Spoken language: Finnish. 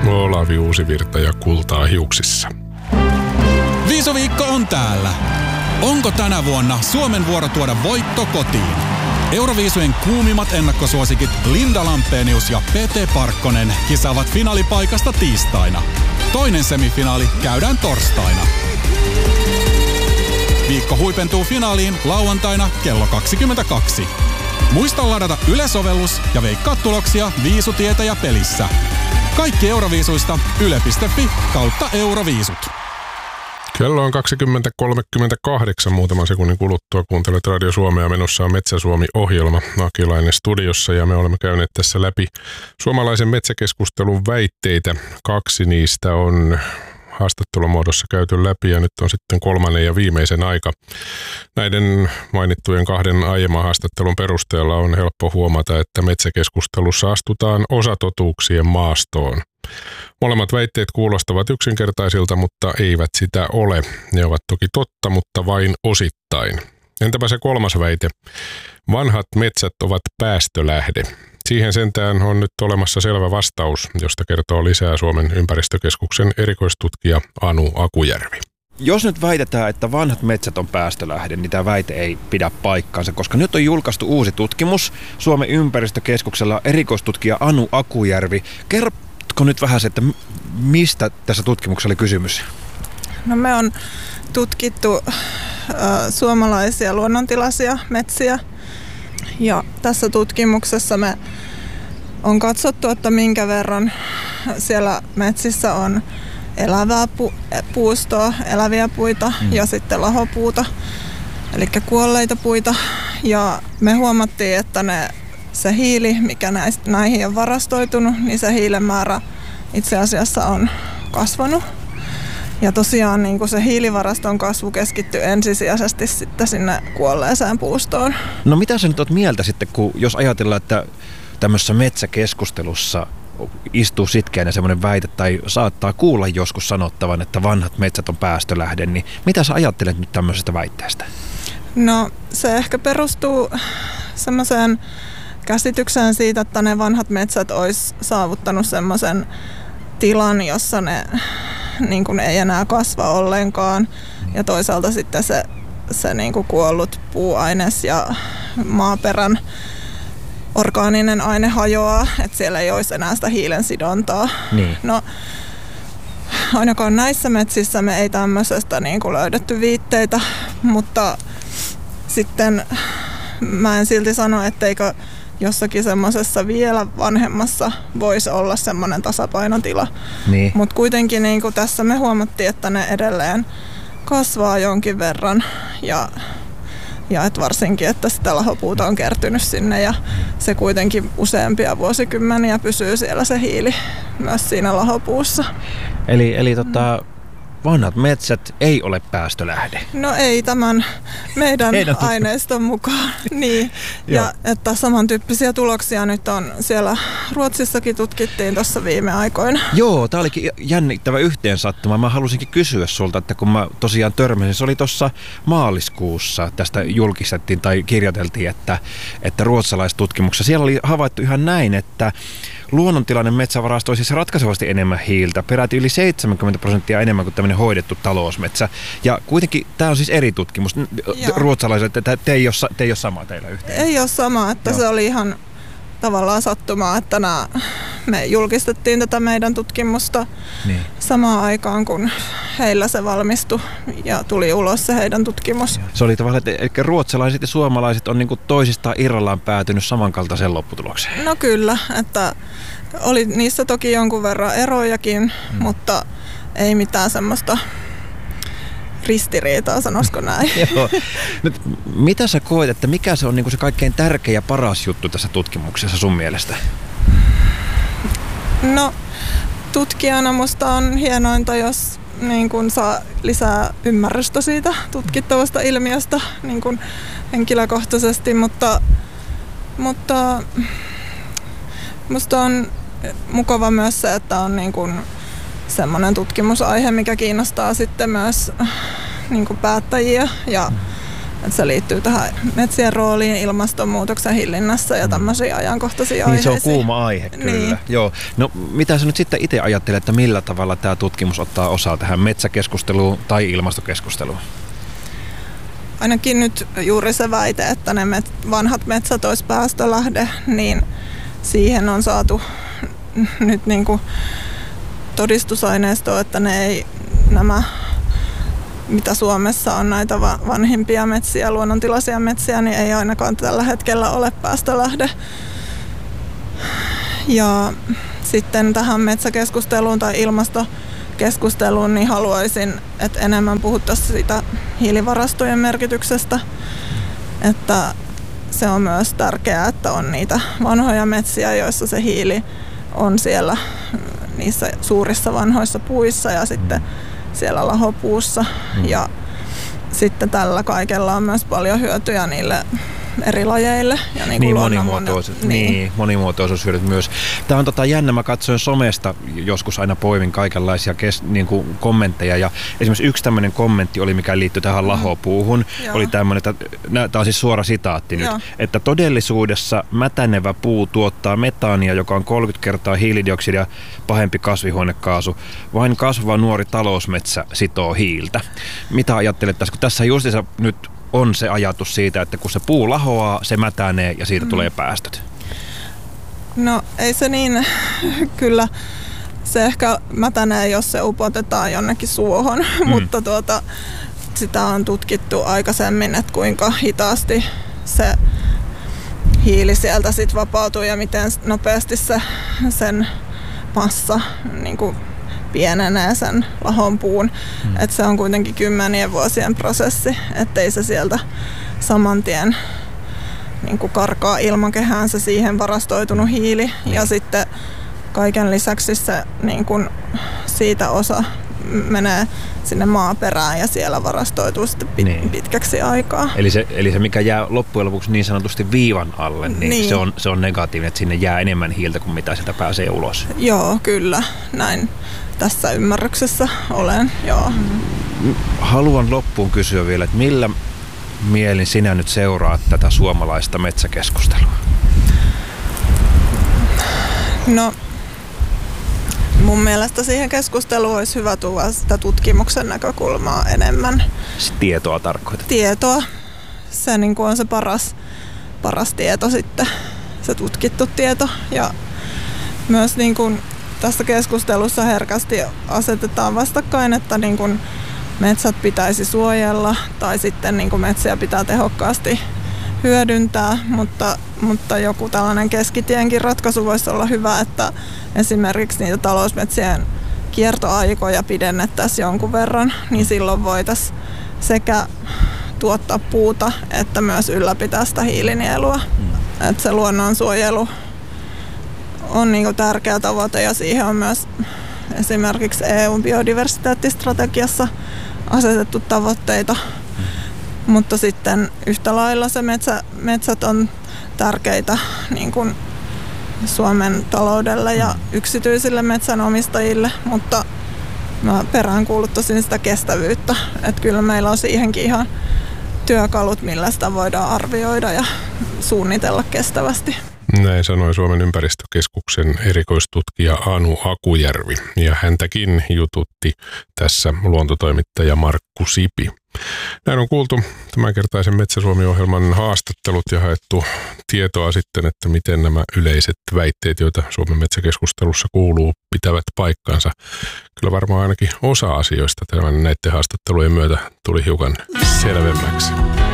Olavi Uusivirta ja kultaa hiuksissa. Viisuviikko on täällä. Onko tänä vuonna Suomen vuoro tuoda voitto kotiin? Euroviisujen kuumimmat ennakkosuosikit Linda Lampenius ja Pete Parkkonen kisaavat finaalipaikasta tiistaina. Toinen semifinaali käydään torstaina. Viikko huipentuu finaaliin lauantaina kello 22. Muista ladata Yle-sovellus ja veikkaa tuloksia Viisutietäjä pelissä. Kaikki Euroviisuista yle.fi/Euroviisut. Kello on 20.38 muutaman sekunnin kuluttua. Kuuntelet Radio Suomea, menossa on Metsä Suomi-ohjelma. Akilainen studiossa ja me olemme käyneet tässä läpi suomalaisen metsäkeskustelun väitteitä. 2 niistä on haastattelumuodossa käyty läpi ja nyt on sitten 3. ja viimeisen aika. Näiden mainittujen 2 aiemman haastattelun perusteella on helppo huomata, että metsäkeskustelussa astutaan osatotuuksien maastoon. Molemmat väitteet kuulostavat yksinkertaisilta, mutta eivät sitä ole. Ne ovat toki totta, mutta vain osittain. Entäpä se 3. väite? Vanhat metsät ovat päästölähde. Siihen sentään on nyt olemassa selvä vastaus, josta kertoo lisää Suomen ympäristökeskuksen erikoistutkija Anu Akujärvi. Jos nyt väitetään, että vanhat metsät on päästölähde, niin tämä väite ei pidä paikkaansa, koska nyt on julkaistu uusi tutkimus Suomen ympäristökeskuksella erikoistutkija Anu Akujärvi. Kerrotko nyt vähän se, että mistä tässä tutkimuksessa oli kysymys? No me on tutkittu suomalaisia luonnontilaisia metsiä ja tässä tutkimuksessa me on katsottu, että minkä verran siellä metsissä on elävää puustoa, eläviä puita ja sitten lahopuuta, eli kuolleita puita. Ja me huomattiin, että se hiili, mikä näihin on varastoitunut, niin se hiilen määrä itse asiassa on kasvanut. Ja tosiaan niin kuin se hiilivaraston kasvu keskittyy ensisijaisesti sitten sinne kuolleeseen puustoon. No mitä sä nyt oot mieltä sitten, jos ajatellaan, että tämmöisessä metsäkeskustelussa istuu sitkeänä semmoinen väite tai saattaa kuulla joskus sanottavan, että vanhat metsät on päästölähde, niin mitä sä ajattelet nyt tämmöisestä väitteestä? No se ehkä perustuu semmoiseen käsitykseen siitä, että ne vanhat metsät olisi saavuttanut semmoisen tilan, jossa ne niin kuin ei enää kasva ollenkaan. Ja toisaalta sitten se niin kuin kuollut puuaines ja maaperän orgaaninen aine hajoaa, että siellä ei olisi enää sitä hiilen sidontaa. Niin. No, ainakaan näissä metsissä me ei tämmöisestä niin kuin löydetty viitteitä, mutta sitten mä en silti sano, etteikö jossakin semmoisessa vielä vanhemmassa voisi olla semmoinen tasapainotila. Niin. Mutta kuitenkin niin kuin tässä me huomattiin, että ne edelleen kasvaa jonkin verran ja et varsinkin, että sitä lahopuuta on kertynyt sinne ja se kuitenkin useampia vuosikymmeniä pysyy siellä se hiili myös siinä lahopuussa. Eli vanhat metsät ei ole päästölähde. No ei tämän meidän aineiston mukaan. Niin. Ja että samantyyppisiä tuloksia nyt on siellä Ruotsissakin tutkittiin tuossa viime aikoina. Joo, tää olikin jännittävä yhteensattuma. Mä halusinkin kysyä sulta, että kun mä tosiaan törmäsin, se oli tuossa maaliskuussa, tästä julkistettiin tai kirjoiteltiin, että ruotsalaistutkimuksessa siellä oli havaittu ihan näin, että luonnontilainen metsä varastoi siis ratkaisevasti enemmän hiiltä, peräti yli 70% enemmän kuin tämmöinen hoidettu talousmetsä. Ja kuitenkin tämä on siis eri tutkimus. Ruotsalaiset, että te ei ole sama teillä yhteen. Ei ole sama, että se oli ihan tavallaan sattumaa, että me julkistettiin tätä meidän tutkimusta samaan aikaan, kun heillä se valmistui ja tuli ulos se heidän tutkimus. Se oli tavallaan, että ruotsalaiset ja suomalaiset on niin kuin toisistaan irrallaan päätynyt samankaltaiseen lopputulokseen. No kyllä, että oli niissä toki jonkun verran erojakin, mutta ei mitään semmoista ristiriitaa, sanoisiko näin. Joo. Nyt, mitä sä koet, että mikä se on niin kuin se kaikkein tärkein ja paras juttu tässä tutkimuksessa sun mielestä? No, tutkijana musta on hienointa, jos niin kun saa lisää ymmärrystä siitä tutkittavasta ilmiöstä niin kun henkilökohtaisesti, mutta musta on mukava myös se, että on niin kun semmoinen tutkimusaihe, mikä kiinnostaa sitten myös niin kun päättäjiä ja Että se liittyy tähän metsien rooliin ilmastonmuutoksen hillinnässä ja tämmöisiä ajankohtaisia aiheisiin. Niin se on kuuma aihe, kyllä. Niin. Joo. No mitä sä nyt sitten itse ajattelet, että millä tavalla tämä tutkimus ottaa osaa tähän metsäkeskusteluun tai ilmastokeskusteluun? Ainakin nyt juuri se väite, että ne vanhat metsät olisi päästölähde, niin siihen on saatu nyt niin kuin todistusaineistoa, että nämä, mitä Suomessa on näitä vanhimpia metsiä, luonnontilaisia metsiä, niin ei ainakaan tällä hetkellä ole päästölähde. Ja sitten tähän metsäkeskusteluun tai ilmastokeskusteluun niin haluaisin, että enemmän puhuttaisiin siitä hiilivarastojen merkityksestä. Että se on myös tärkeää, että on niitä vanhoja metsiä, joissa se hiili on siellä niissä suurissa vanhoissa puissa ja sitten siellä lahopuussa. Ja sitten tällä kaikella on myös paljon hyötyjä niille eri lajeille. Ja niin monimuotoisuushyödyt myös. Tämä on jännä, mä katsoin somesta, joskus aina poimin kaikenlaisia kommentteja ja esimerkiksi yksi tämmöinen kommentti oli, mikä liittyy tähän lahopuuhun. Oli tämmöinen, tämä on siis suora sitaatti nyt, että todellisuudessa mätänevä puu tuottaa metaania, joka on 30 kertaa hiilidioksidia pahempi kasvihuonekaasu. Vain kasvava nuori talousmetsä sitoo hiiltä. Mitä ajattelet tässä, kun tässä justiinsa nyt on se ajatus siitä, että kun se puu lahoaa, se mätänee ja siitä tulee päästöt? No ei se niin, kyllä se ehkä mätänee, jos se upotetaan jonnekin suohon, mutta sitä on tutkittu aikaisemmin, että kuinka hitaasti se hiili sieltä sit vapautuu ja miten nopeasti sen massa niin kuin pienenee sen lahon puun. Että se on kuitenkin 10 vuosien prosessi, ettei se sieltä saman tien niin kuin karkaa ilmakehään se siihen varastoitunut hiili. Ja sitten kaiken lisäksi se niin kuin siitä osa menee sinne maaperään ja siellä varastoituu sitten pitkäksi aikaa. Eli se mikä jää loppujen lopuksi niin sanotusti viivan alle, niin. Se on negatiivinen, että sinne jää enemmän hiiltä kuin mitä sieltä pääsee ulos. Joo, kyllä. Näin tässä ymmärryksessä olen, joo. Haluan loppuun kysyä vielä, että millä mielin sinä nyt seuraat tätä suomalaista metsäkeskustelua? No, mun mielestä siihen keskusteluun olisi hyvä tuoda sitä tutkimuksen näkökulmaa enemmän. Tietoa tarkoitat? Tietoa. Se niin kuin on se paras tieto sitten, se tutkittu tieto. Ja myös niin kuin tässä keskustelussa herkästi asetetaan vastakkain, että niin kuin metsät pitäisi suojella tai sitten niin kuin metsiä pitää tehokkaasti hyödyntää, mutta joku tällainen keskitienkin ratkaisu voisi olla hyvä, että esimerkiksi niitä talousmetsien kiertoaikoja pidennettäisiin jonkun verran, niin silloin voitaisiin sekä tuottaa puuta että myös ylläpitää sitä hiilinielua. Että se luonnonsuojelu on niin kuin tärkeä tavoite ja siihen on myös esimerkiksi EU:n biodiversiteettistrategiassa asetettu tavoitteita. Mutta sitten yhtä lailla se metsät on tärkeitä niin kuin Suomen taloudelle ja yksityisille metsänomistajille, mutta mä peräänkuuluttaisin sitä kestävyyttä. Että kyllä meillä on siihenkin ihan työkalut, millä sitä voidaan arvioida ja suunnitella kestävästi. Näin sanoi Suomen ympäristökeskuksen erikoistutkija Anu Akujärvi, ja häntäkin jututti tässä luontotoimittaja Markku Sipi. Näin on kuultu tämänkertaisen Metsä-Suomi-ohjelman haastattelut ja haettu tietoa sitten, että miten nämä yleiset väitteet, joita Suomen metsäkeskustelussa kuuluu, pitävät paikkansa. Kyllä varmaan ainakin osa asioista näiden haastattelujen myötä tuli hiukan selvemmäksi.